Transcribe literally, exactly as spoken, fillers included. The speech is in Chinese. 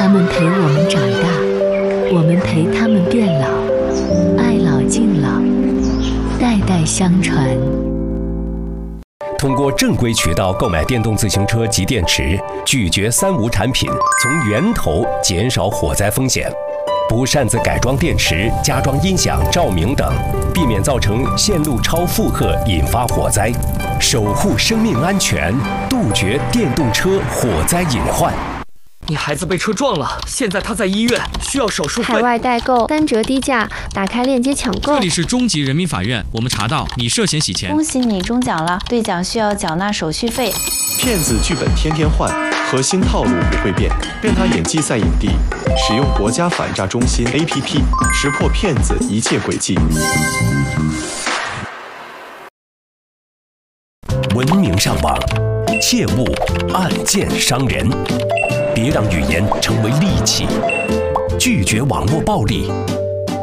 他们陪我们长大，我们陪他们变老，爱老敬老，代代相传。 通过正规渠道购买电动自行车及电池，拒绝三无产品，从源头减少火灾风险。不擅自改装电池、加装音响、照明等，避免造成线路超负荷引发火灾，守护生命安全，杜绝电动车火灾隐患。 你孩子被车撞了，现在他在医院，需要手术费。 海外代购三折低价，打开链接抢购。 这里是中级人民法院，我们查到你涉嫌洗钱。 恭喜你中奖了，兑奖需要缴纳手续费。 骗子剧本天天换，核心套路不会变。变他演技赛影帝，使用国家反诈中心 A P P， 识破骗子一切诡计。 文明上网，切勿暗箭伤人。别让语言成为利器，拒绝网络暴力，